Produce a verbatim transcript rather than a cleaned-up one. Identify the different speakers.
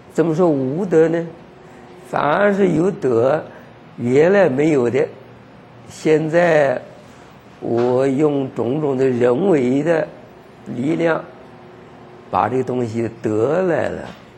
Speaker 1: 怎么说无德呢？反而是有德，原来没有的，现在我用种种的人为的力量，把这个东西得来了。